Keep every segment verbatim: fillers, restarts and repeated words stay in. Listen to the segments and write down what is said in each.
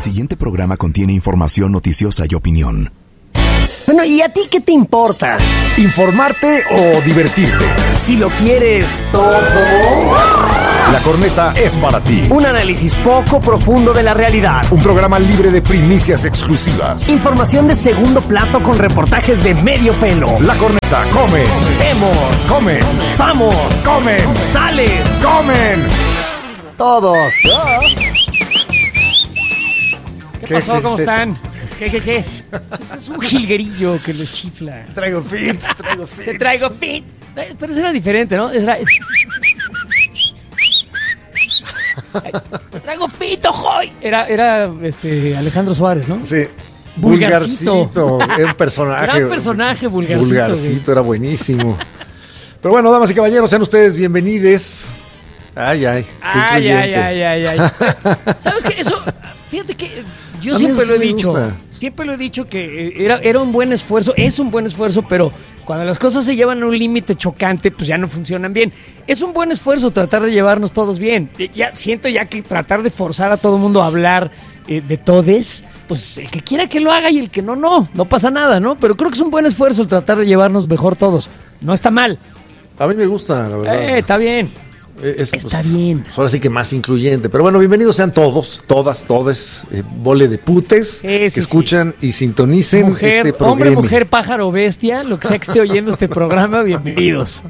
siguiente programa contiene información noticiosa y opinión. Bueno, ¿y a ti qué te importa? ¿Informarte o divertirte? Si lo quieres todo. La Corneta es para ti. Un análisis poco profundo de la realidad. Un programa libre de primicias exclusivas. Información de segundo plato con reportajes de medio pelo. La Corneta come. Vemos. Comen. Samos. Comen. Sales. Comen. Todos. ¿Qué, ¿Qué pasó? es ¿Cómo eso? están? ¿Qué, qué, qué? Ese es un jilguerillo que les chifla. Traigo fit, traigo Te fit. traigo fit. Eh, Pero eso era diferente, ¿no? Era... Traigo fit, ojoy. Era, era este, Alejandro Suárez, ¿no? Sí. Vulgarcito. Vulgarcito. Era un personaje. Gran personaje, Vulgarcito. Vulgarcito, güey. era buenísimo. Pero bueno, damas y caballeros, sean ustedes bienvenidos. Ay, ay. qué Ay, ay, incluyente. ay, ay, ay. ¿Sabes qué? Eso, fíjate que yo A mí siempre eso lo he me dicho. gusta. Siempre lo he dicho que eh, era, era un buen esfuerzo, es un buen esfuerzo, pero cuando las cosas se llevan a un límite chocante, pues ya no funcionan bien. Es un buen esfuerzo tratar de llevarnos todos bien. Eh, Ya siento ya que tratar de forzar a todo el mundo a hablar eh, de todes, pues el que quiera que lo haga y el que no, no. No pasa nada, ¿no? Pero creo que es un buen esfuerzo el tratar de llevarnos mejor todos. No está mal. A mí me gusta, la verdad. Eh, está bien. Eh, es, Está bien. pues, ahora sí que más incluyente. Pero bueno, bienvenidos sean todos, todas, todes, eh, bole de putes Sí, que sí, escuchan y sintonicen Mujer, este programa. hombre, mujer, pájaro, bestia, lo que sea que esté oyendo este programa, bienvenidos.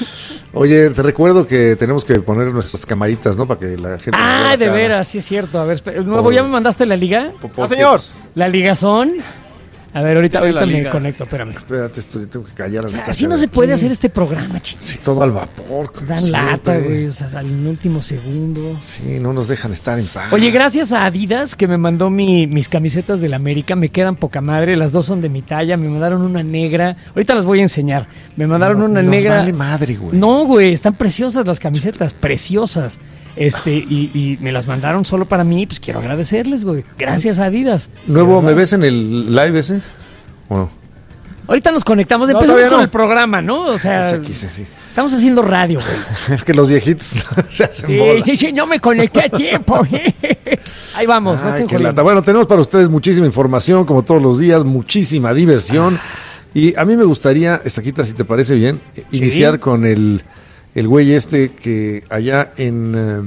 Oye, te recuerdo que tenemos que poner nuestras camaritas, ¿no? Para que la gente... nos vea Ah, la de cara. veras, sí es cierto. A ver, espera, nuevo, Por- ¿ya me mandaste la liga? Por- ¡Ah, señor! ¿La ligazón? A ver, ahorita, Dale la ahorita me liga. conecto, espérame. Espérate, estoy, tengo que callar a esta Así no cara. se puede Sí. hacer este programa, chicos. Sí, todo al vapor. como Dan siempre. lata, güey, o sea, al último segundo. Sí, no nos dejan estar en paz. Oye, gracias a Adidas que me mandó mi, mis camisetas del América, me quedan poca madre, las dos son de mi talla, me mandaron una negra, ahorita las voy a enseñar, me mandaron No, una nos negra. vale madre, güey. No, güey, están preciosas las camisetas, preciosas. Este, y, y me las mandaron solo para mí, pues quiero agradecerles, güey. Gracias a Adidas. ¿Nuevo, De me verdad. ves en el live ese? Bueno, Ahorita nos conectamos, No, empezamos todavía con no. el programa, ¿no? O sea, es aquí, sí, sí. estamos haciendo radio, güey. Es que los viejitos se hacen Sí, bolas. sí, sí, no me conecté a tiempo. Ahí vamos, no Ay, estoy qué jodiendo. lata. Bueno, tenemos para ustedes muchísima información, como todos los días, muchísima diversión. Y a mí me gustaría, Estaquita, si te parece bien, eh, Sí. iniciar con el, el güey este que allá en eh,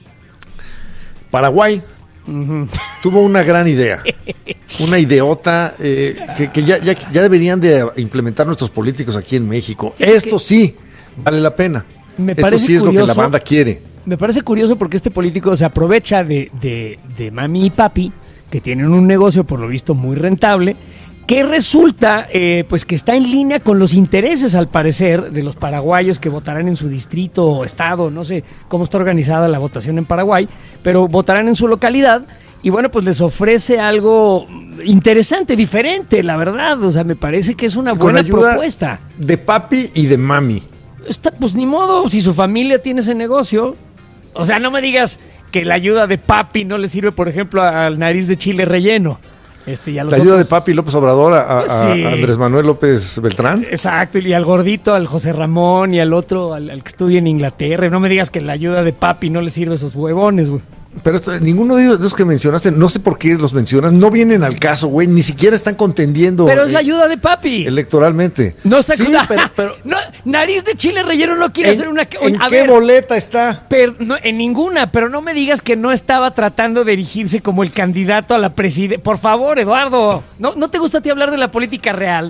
Paraguay tuvo una gran idea. Una ideota eh, que, que ya, ya, ya deberían de implementar nuestros políticos aquí en México. Fíjate Esto que- sí vale la pena. Me Esto parece sí es lo que la curioso. banda quiere. Me parece curioso porque este político se aprovecha de, de, de mami y papi, que tienen un negocio por lo visto muy rentable, que resulta eh, pues que está en línea con los intereses, al parecer, de los paraguayos que votarán en su distrito o estado, no sé cómo está organizada la votación en Paraguay, pero votarán en su localidad. Y bueno, pues les ofrece algo interesante, diferente, la verdad. O sea, me parece que es una Con buena ayuda propuesta. de papi y de mami. Está, pues ni modo, si su familia tiene ese negocio. O sea, no me digas que la ayuda de papi no le sirve, por ejemplo, al nariz de chile relleno. Este, y a los La ayuda de otros- papi López Obrador a, a- Sí. a Andrés Manuel López Beltrán. Exacto, y al gordito, al José Ramón, y al otro, al, al que estudia en Inglaterra. No me digas que la ayuda de papi no le sirve a esos huevones, güey. Pero esto- ninguno de ellos, de esos que mencionaste, no sé por qué los mencionas, no vienen al caso, güey. Ni siquiera están contendiendo Pero es eh, la ayuda de papi. electoralmente. No está sí, con- pero, pero No, nariz de chile relleno no quiere ¿en, hacer una... ¿en a qué ver, boleta está? Per- no, en ninguna, pero no me digas que no estaba tratando de erigirse como el candidato a la presidencia. Por favor, Eduardo, ¿no, ¿no te gusta a ti hablar de la política real?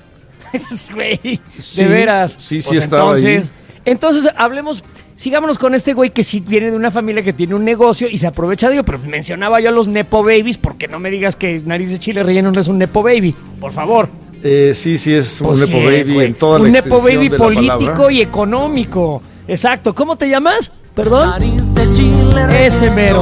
Güey, Sí, de veras. sí, sí Pues estaba entonces, ahí. entonces, hablemos, sigámonos con este güey que sí viene de una familia que tiene un negocio y se aprovecha de ello, pero mencionaba yo a los Nepo Babies, porque no me digas que nariz de chile relleno no es un Nepo Baby, por favor. Eh, sí, sí, es Pues un sí Nepo es, Baby güey. en toda la Un Nepo extensión Baby de la político palabra. y económico. Exacto. ¿Cómo te llamas? Perdón. Nariz de chile Ese relleno. mero.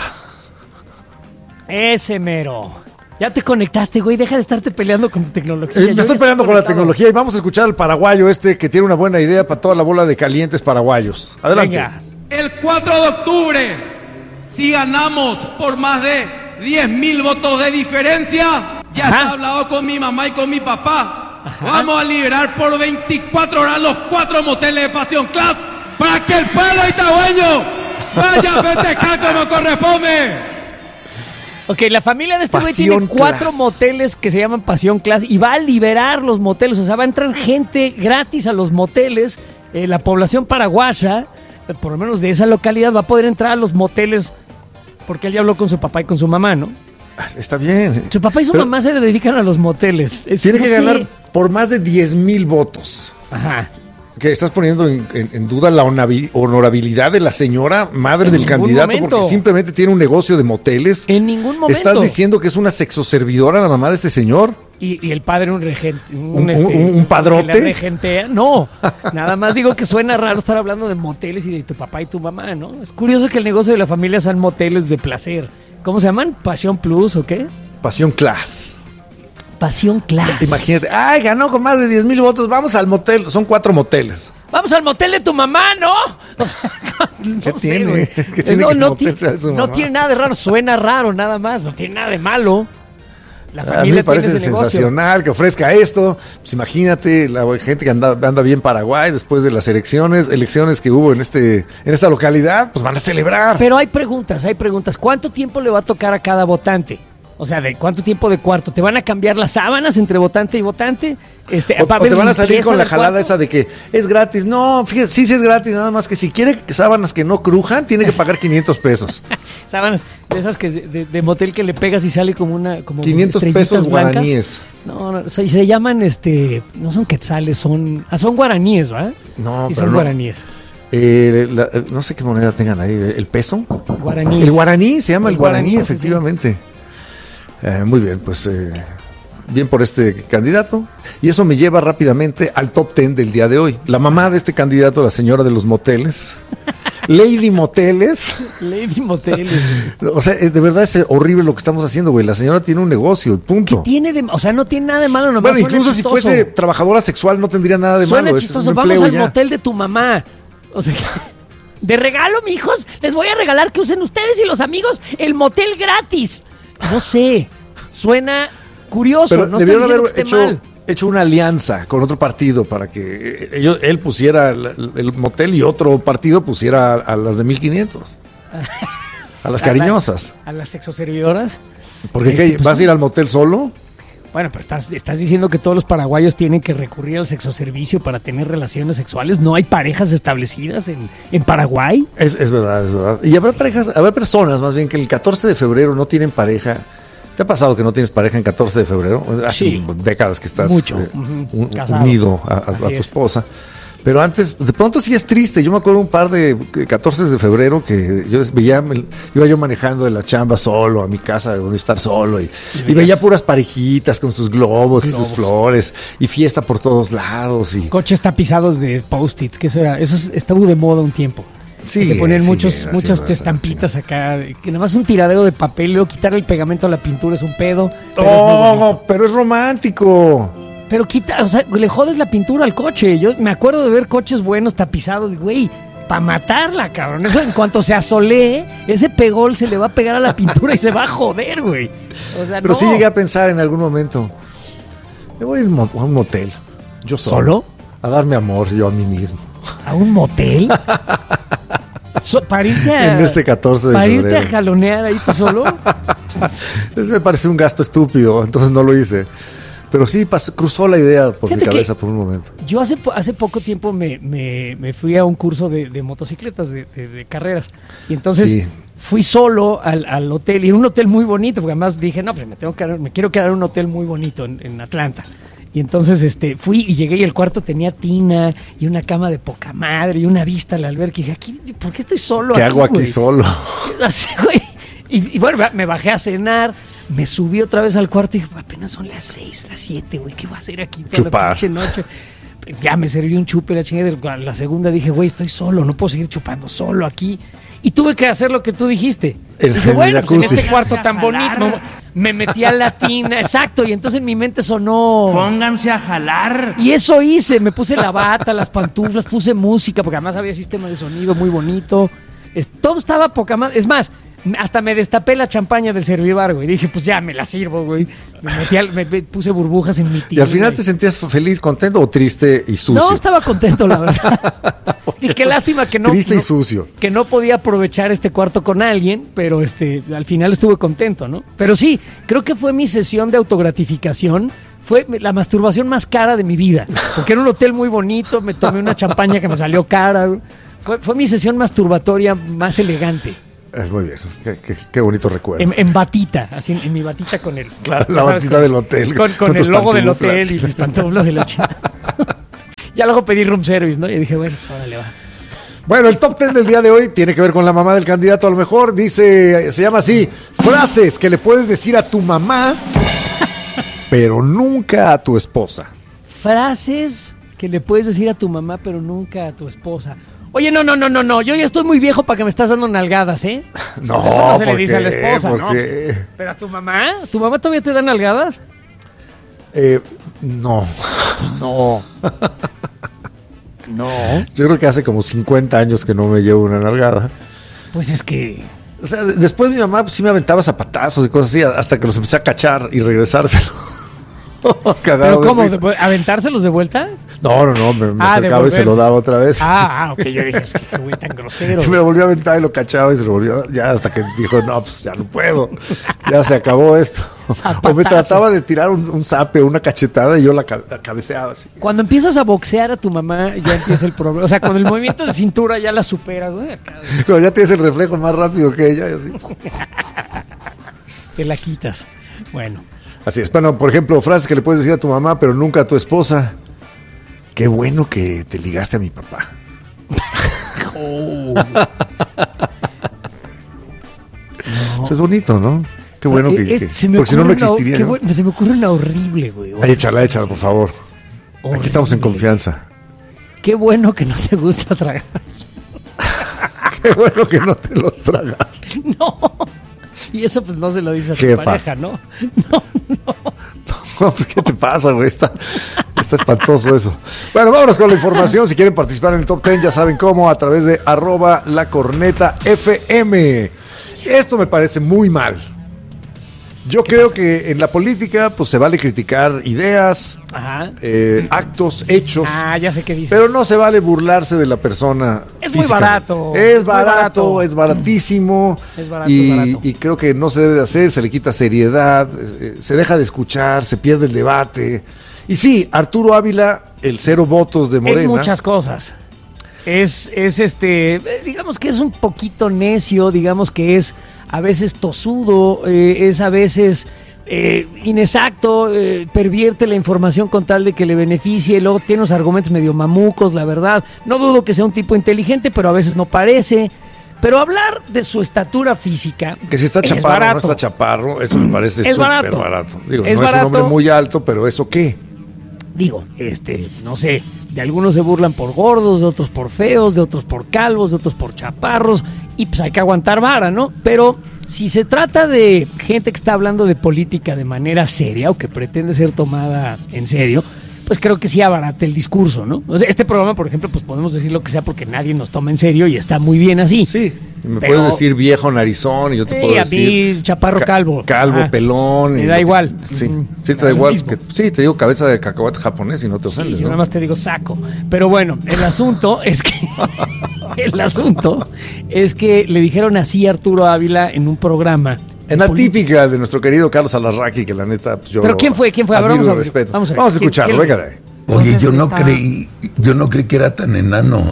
Ese mero. Ya te conectaste, güey. Deja de estarte peleando con tu tecnología. Eh, Yo me ya estoy peleando con la conectado. tecnología y vamos a escuchar al paraguayo este que tiene una buena idea para toda la bola de calientes paraguayos. Adelante. Venga. El cuatro de octubre, si ganamos por más de diez mil votos de diferencia, ya Ajá. está hablado con mi mamá y con mi papá. Vamos a liberar por veinticuatro horas los cuatro moteles de Pasión Class para que el pueblo itagüeño vaya a festejar como corresponde. Ok, la familia de este güey Pasión tiene cuatro Class. moteles que se llaman Pasión Class y va a liberar los moteles. O sea, va a entrar gente gratis a los moteles. Eh, la población paraguaya, eh, por lo menos de esa localidad, va a poder entrar a los moteles porque él ya habló con su papá y con su mamá, ¿no? Está bien. Su papá y su Pero mamá se le dedican a los moteles. Es- tiene no que sé. ganar por más de diez mil votos. Ajá. Que estás poniendo en, en- en duda la honabi- honorabilidad de la señora madre En del ningún candidato momento. porque simplemente tiene un negocio de moteles. En ningún momento. ¿Estás diciendo que es una sexoservidora la mamá de este señor? Y, y el padre un regente. ¿Un- un- un padrote? que le regentea. No, nada más digo que suena raro estar hablando de moteles y de tu papá y tu mamá, ¿no? Es curioso que el negocio de la familia sean moteles de placer. ¿Cómo se llaman? ¿Pasión Plus o qué? Pasión Class. Pasión Class. Imagínate, ay, ganó con más de diez mil votos, vamos al motel, son cuatro moteles. Vamos al motel de tu mamá, ¿no? O sea, no ¿Qué sé, tiene? güey. ¿Qué tiene no, que el no, motel ti- sea de su no mamá? tiene nada de raro, suena raro nada más, no tiene nada de malo. La A mí familia me parece tiene ese negocio. sensacional que ofrezca esto. Pues imagínate la gente que anda, anda bien Paraguay después de las elecciones, elecciones que hubo en este, en esta localidad, pues van a celebrar. Pero hay preguntas, hay preguntas. ¿Cuánto tiempo le va a tocar a cada votante? O sea, ¿de cuánto tiempo de cuarto? ¿Te van a cambiar las sábanas entre votante y votante? Este, O, ¿va a o te haber van a salir limpieza con la del jalada cuarto? esa de que es gratis. No, fíjate, sí, sí es gratis, nada más que si quiere sábanas que no crujan, tiene que pagar quinientos pesos. Sábanas de esas que de, de motel que le pegas y sale como una como quinientos estrellitas pesos blancas. guaraníes. No, no, se, se llaman este, no son quetzales, son ah, son guaraníes, ¿va? No, sí pero son no. guaraníes. Eh, la- no sé qué moneda tengan ahí, ¿el peso? Guaraníes. El guaraní, se llama el, El guaraní, guaraní, sí, efectivamente. Eh, muy bien, pues eh, bien por este candidato. Y eso me lleva rápidamente al top ten del día de hoy. La mamá de este candidato, la señora de los moteles, Lady Moteles. Lady Moteles. güey. O sea, es- de verdad es horrible lo que estamos haciendo, güey. La señora tiene un negocio, y punto. Tiene de, o sea, no tiene nada de malo, nomás Bueno, suena incluso si chistoso. fuese trabajadora sexual no tendría nada de Suena malo. ese es chistoso. un Vamos empleo al ya. motel de tu mamá. O sea, de regalo, mijos, les voy a regalar que usen ustedes y los amigos el motel gratis. No sé, suena curioso, Pero no estoy debieron diciendo haber que esté hecho, mal. hecho una alianza con otro partido para que ellos, él pusiera el, el motel y otro partido pusiera a, a las de mil quinientos. A las cariñosas. A las sexoservidoras. Porque Este, ¿qué? pues, ¿Vas sí. a ir al motel solo? Bueno, pero estás, estás diciendo que todos los paraguayos tienen que recurrir al sexoservicio para tener relaciones sexuales. ¿No hay parejas establecidas en, en Paraguay? Es, es verdad, es verdad. Y habrá parejas, habrá personas más bien que el catorce de febrero no tienen pareja. ¿Te ha pasado que no tienes pareja en catorce de febrero? Hace Sí. décadas que estás Mucho. eh, Ujú. un- Casado. unido a, a- a Así tu es. esposa. Pero antes, de pronto sí es triste. Yo me acuerdo un par de catorce de febrero que yo veía, me- iba yo manejando de la chamba solo a mi casa, donde estar solo, y, y veías- veía puras parejitas con sus globos, y Globos. sus flores, y fiesta por todos lados. Y Coches tapizados de post-its, que eso era, eso es- estuvo de moda un tiempo. Sí, Que te ponían sí, muchos, así muchas pasa, estampitas acá, que nada más un tiradero de papel, luego quitar el pegamento a la pintura es un pedo. Pero, es muy bonito. ¡Oh, pero es romántico! Pero quita, o sea, le jodes la pintura al coche. Yo me acuerdo de ver coches buenos tapizados, güey, para matarla, cabrón. Eso en cuanto se asolee, ese pegol se le va a pegar a la pintura y se va a joder, güey. O sea, Pero no. sí llegué a pensar en algún momento, me voy a ir mo- a un motel, yo solo. ¿Solo? A darme amor yo a mí mismo. ¿A un motel? So- para irte a, En este catorce de para irte a febrero. jalonear ahí tú solo. Eso me parece un gasto estúpido, entonces no lo hice. Pero sí, pas- cruzó la idea por Fíjate mi que- cabeza por un momento. Yo hace, po- hace poco tiempo me, me- me fui a un curso de, de motocicletas, de, de- de carreras. Y entonces Sí. fui solo al, al hotel, y era un hotel muy bonito, porque además dije, no, pues me tengo que quedar- me quiero quedar en un hotel muy bonito en, en Atlanta. Y entonces este, fui y llegué y el cuarto tenía tina y una cama de poca madre y una vista al albergue. Y dije, aquí, ¿por qué estoy solo ¿Qué aquí, hago aquí güey? solo? Así, güey. Y, y bueno, me bajé a cenar, me subí otra vez al cuarto y dije, apenas son las seis, las siete, güey, ¿qué voy a hacer aquí toda Chupar. la pinche noche? Ya me serví un chupe, la chingada. La segunda dije, güey, estoy solo, no puedo seguir chupando solo aquí. Y tuve que hacer lo que tú dijiste. El- dije, el bueno, pues en jacuzzi. este cuarto tan bonito, me metí a la tina, exacto, y entonces en mi mente sonó... Pónganse a jalar. Y eso hice, me puse la bata, las pantuflas, puse música, porque además había sistema de sonido muy bonito. Es- todo estaba poca madre. Es más, hasta me destapé la champaña del Servivar, güey. Dije, pues ya me la sirvo, güey. Me, metí al- me- me puse burbujas en mi ¿Y tina. al final te sentías feliz, contento o triste y sucio? No, estaba contento, la verdad. Y qué lástima que no... Triste no, y sucio. Que no podía aprovechar este cuarto con alguien, pero este, al final estuve contento, ¿no? Pero sí, creo que fue mi sesión de autogratificación. Fue la masturbación más cara de mi vida. Porque era un hotel muy bonito, me tomé una champaña que me salió cara. Fue, fue mi sesión masturbatoria más elegante. Es muy bien, qué, qué, qué bonito recuerdo. En, en batita, así en, en mi batita con el... Claro, la ¿sabes? batita con, del hotel. Con, con, con el logo del hotel y mis pantuflas y la chica. Ya luego pedí room service, ¿no? Y dije, bueno, pues órale, va. Bueno, el top ten del día de hoy tiene que ver con la mamá del candidato a lo mejor. Dice, se llama así, frases que le puedes decir a tu mamá, pero nunca a tu esposa. Frases que le puedes decir a tu mamá, pero nunca a tu esposa. Oye, no, no, no, no, no, yo ya estoy muy viejo para que me estás dando nalgadas, ¿eh? No, eso no se le ¿por dice qué? a la esposa, ¿Por ¿no? qué? Pero a tu mamá, ¿tu mamá todavía te da nalgadas? Eh, no. No. No. Yo creo que hace como cincuenta años que no me llevo una nalgada. Pues es que... O sea, después mi mamá pues, sí me aventaba zapatazos y cosas así, hasta que los empecé a cachar y regresárselo. ¿Pero cómo? ¿Aventárselos de vuelta? No, no, no, me, me ah, acercaba y se lo daba otra vez. Ah, ah, ok, yo dije, es que qué güey tan grosero. Y me lo volvió a aventar y lo cachaba y se lo volvió a dar, ya hasta que dijo, no, pues ya no puedo, ya se acabó esto. Zapatazo. O me trataba de tirar un, un zape, una cachetada y yo la, la cabeceaba así. Cuando empiezas a boxear a tu mamá, ya empieza el problema. O sea, con el movimiento de cintura ya la superas, güey. Acá, cuando ya tienes el reflejo más rápido que ella y así. Te la quitas. Bueno. Así es. Bueno, por ejemplo, frases que le puedes decir a tu mamá, pero nunca a tu esposa. Qué bueno que te ligaste a mi papá. Oh. No. Eso es bonito, ¿no? Qué bueno que... Es, que se me porque si no, no una, existiría. ¿No? Bueno, se me ocurre una horrible, güey. Ay, échala, échala, por favor. Horrible. Aquí estamos en confianza. Qué bueno que no te gusta tragar. Qué bueno que no te los tragas. No. Y eso pues no se lo dice a tu Jefa. pareja, ¿no? No, no. No, pues ¿qué te pasa, güey? Está, está espantoso eso. Bueno, vámonos con la información. Si quieren participar en el Top diez, ya saben cómo, a través de arroba la corneta F M. Esto me parece muy mal. Yo creo pasa? que en la política pues se vale criticar ideas, Ajá. Eh, actos, hechos. Ah, ya sé qué dices. Pero no se vale burlarse de la persona. Es muy barato. Es barato, es baratísimo. Es barato, y, barato. y creo que no se debe de hacer, se le quita seriedad, eh, se deja de escuchar, se pierde el debate. Y sí, Arturo Ávila, el cero votos de Morena. Es muchas cosas. Es, es este, digamos que es un poquito necio, digamos que es a veces tosudo, eh, es a veces eh, inexacto, eh, pervierte la información con tal de que le beneficie, luego tiene unos argumentos medio mamucos, la verdad. No dudo que sea un tipo inteligente, pero a veces no parece. Pero hablar de su estatura física. Que si está chaparro o no está chaparro, eso me parece súper barato. barato. Digo, es no barato. Es un hombre muy alto, pero ¿eso qué? Digo, este, no sé, de algunos se burlan por gordos, de otros por feos, de otros por calvos, de otros por chaparros, y pues hay que aguantar vara, ¿no? Pero si se trata de gente que está hablando de política de manera seria o que pretende ser tomada en serio, pues creo que sí abarata el discurso, ¿no? O sea, este programa, por ejemplo, pues podemos decir lo que sea porque nadie nos toma en serio y está muy bien así. Sí, me pero, puedes decir viejo narizón y yo te sí, puedo a decir... mí chaparro calvo. Calvo, ah, pelón. Me y da igual. Que, sí, Mm, sí te da igual. Que, sí, te digo cabeza de cacahuate japonés y no te ofendes, sí, yo ¿no? nada más te digo saco. Pero bueno, el asunto es que... el asunto es que le dijeron así a Arturo Ávila en un programa... En la típica de nuestro querido Carlos Alarraqui, que la neta, pues yo... ¿Pero quién fue? ¿Quién fue? A ver, vamos a ver. Respeto. Vamos a ver. Vamos a escucharlo, venga de ahí. Oye, yo no creí, yo no creí que era tan enano.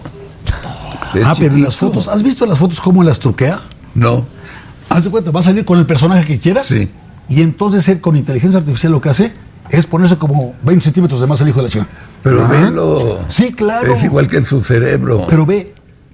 Ah, pero en las fotos, ¿has visto las fotos cómo las truquea? No. Haz de cuenta, va a salir con el personaje que quieras. Sí. Y entonces él con inteligencia artificial lo que hace es ponerse como veinte centímetros de más el hijo de la chica. Pero ¿Ah? velo. Sí, claro. Es igual que en su cerebro. Pero ve.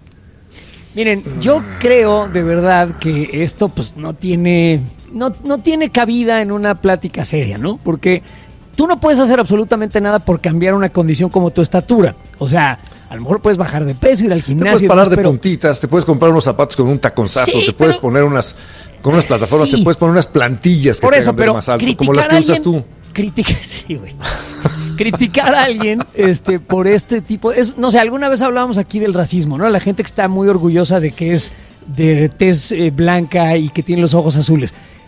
Miren, yo creo de verdad que esto pues no tiene, no, no tiene cabida en una plática seria, ¿no? Porque tú no puedes hacer absolutamente nada por cambiar una condición como tu estatura. O sea, a lo mejor puedes bajar de peso, ir al Te gimnasio. puedes parar demás, de pero... puntitas, te puedes comprar unos zapatos con un taconzazo, Sí, te puedes pero... poner unas, con unas plataformas, Sí. te puedes poner unas plantillas que Por te eso, hagan ver pero más alto, criticar como las que a usas alguien- tú. Critica, sí, güey. Criticar a alguien este, por este tipo... Es, no sé, alguna vez hablábamos aquí del racismo, ¿no? La gente que está muy orgullosa de que es de tez eh, blanca y que tiene los ojos azules.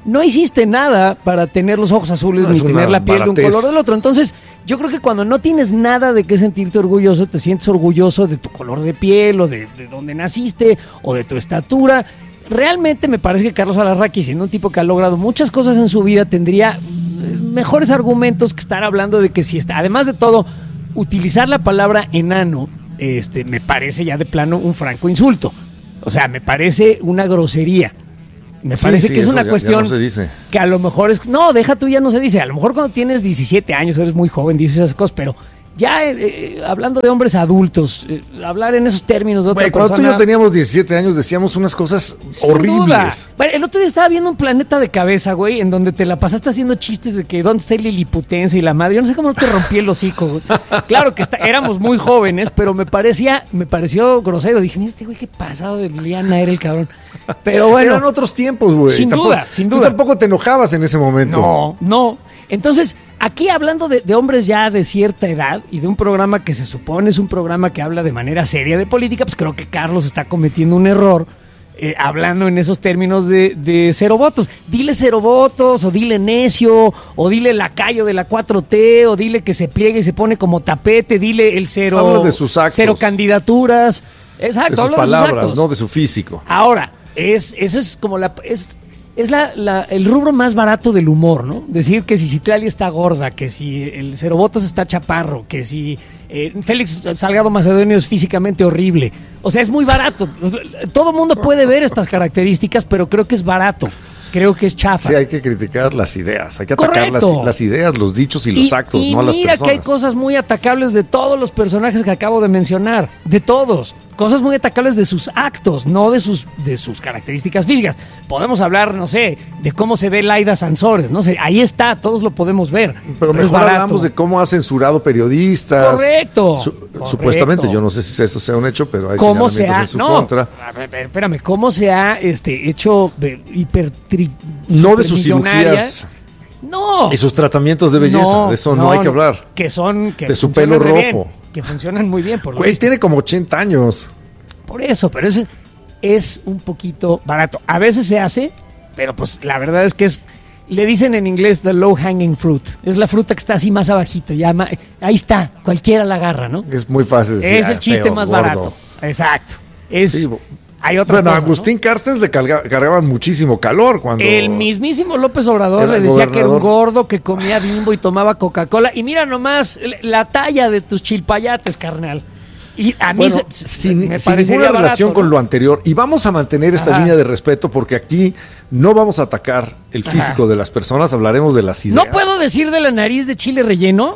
no hiciste nada para tener los ojos azules No, ni es tener una la piel de un baratez. color del otro. Entonces, yo creo que cuando no tienes nada de qué sentirte orgulloso, te sientes orgulloso de tu color de piel o de, de dónde naciste o de tu estatura. Realmente me parece que Carlos Alarraqui, siendo un tipo que ha logrado muchas cosas en su vida, tendría mejores argumentos que estar hablando de que si está. Además de todo, utilizar la palabra enano este, me parece ya de plano un franco insulto. O sea, me parece una grosería. Me Sí, parece sí, que es eso una ya- ya cuestión no se dice. que a lo mejor es... No, deja tú, ya no se dice. A lo mejor cuando tienes diecisiete años, eres muy joven, dices esas cosas, pero ya eh, eh, hablando de hombres adultos, eh, hablar en esos términos de otra Güey, cuando tú y persona... yo teníamos diecisiete años decíamos unas cosas Sin horribles. duda. Bueno, el otro día estaba viendo un Planeta de Cabeza, güey, en donde te la pasaste haciendo chistes de que dónde está el liliputense y la madre. Yo no sé cómo no te rompí el hocico, güey. Claro que está- éramos muy jóvenes, pero me parecía, me pareció grosero. Dije, mira, este güey, qué pasado de Liliana era el cabrón. Pero bueno. Eran otros tiempos, güey. Sin Tampoco- duda, sin Tú duda. tampoco te enojabas en ese momento. No, no. Entonces, aquí hablando de, de hombres ya de cierta edad y de un programa que se supone es un programa que habla de manera seria de política, pues creo que Carlos está cometiendo un error eh, hablando en esos términos de, de cero votos. Dile cero votos, o dile necio, o dile lacayo de la cuatro T, o dile que se pliegue y se pone como tapete, dile el cero, Habla de sus actos. cero candidaturas. Exacto, De sus habla palabras, de sus actos. no de su físico. Ahora, es, eso es como la... Es, es la, la- el rubro más barato del humor, ¿no? Decir que si Citlali está gorda, que si el Cero Votos está chaparro, que si eh, Félix Salgado Macedonio es físicamente horrible. O sea, es muy barato. Todo el mundo puede ver estas características, pero creo que es barato. Creo que es chafa. Sí, hay que criticar las ideas, hay que atacar las, Correcto. las ideas, los dichos y los actos, y no a las mira personas. que hay cosas muy atacables de todos los personajes que acabo de mencionar, de todos. Cosas muy atacables de sus actos, no de sus, de sus características físicas. Podemos hablar, no sé, de cómo se ve Laida Sansores, no sé, ahí está, todos lo podemos ver. Pero es mejor barato. hablamos de cómo ha censurado periodistas. Correcto, Su- correcto. Supuestamente, yo no sé si eso sea un hecho, pero hay cómo se señalamientos ha, en su no, contra. a ver, espérame, cómo se ha este, hecho de hipertri, No de sus supermillonaria. cirugías No. y sus tratamientos de belleza, de eso no, hay que hablar. Que son, que De su funcionan pelo re bien, rojo. que funcionan muy bien, por lo Güey, visto. tiene como ochenta años. Por eso, pero es, es un poquito barato. A veces se hace, pero pues la verdad es que es, le dicen en inglés the low hanging fruit. Es la fruta que está así más abajito, ya ma- ahí está, cualquiera la agarra, ¿no? Es muy fácil decir. Es "Ah, el chiste feo, más gordo". barato. Exacto. Es, Sí, bo- hay otra Bueno, a cosa, ¿no? Agustín Carstens le carga- cargaban muchísimo calor cuando... El mismísimo López Obrador Era le decía que era un gobernador. gordo, que comía Bimbo y tomaba Coca-Cola. Y mira nomás la talla de tus chilpayates, carnal. Y a mí Bueno, se- sin, me sin parecería ninguna barato, relación ¿no? con lo anterior. Y vamos a mantener esta Ajá. línea de respeto porque aquí no vamos a atacar el físico Ajá. de las personas, hablaremos de las ideas. ¿No puedo decir de la nariz de chile relleno?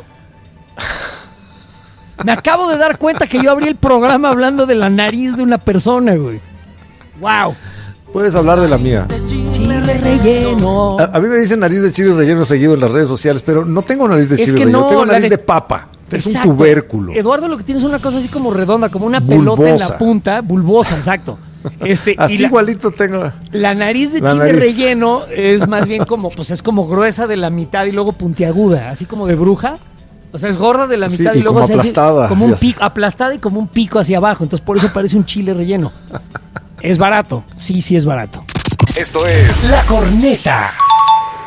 Me acabo de dar cuenta que yo abrí el programa hablando de la nariz de una persona, güey. ¡Wow! Puedes hablar de la mía. Chile relleno. A, a mí me dicen nariz de chile relleno seguido en las redes sociales, pero no tengo nariz de Es chile que relleno, no, tengo la nariz de- de, papa. Es un Exacto. tubérculo. Eduardo, lo que tiene es una cosa así como redonda, como una pelota en Bulbosa. la punta, bulbosa, exacto. Este, Así y la, igualito tengo. la nariz de La chile nariz. relleno es más bien como, pues es como gruesa de la mitad y luego puntiaguda, así como de bruja. O sea, es gorda de la Sí, mitad y y luego como se hace aplastada, como un ya sé. pico, aplastada y como un pico hacia abajo. Entonces por eso parece un chile relleno. Es barato, sí, sí es barato. Esto es La Corneta.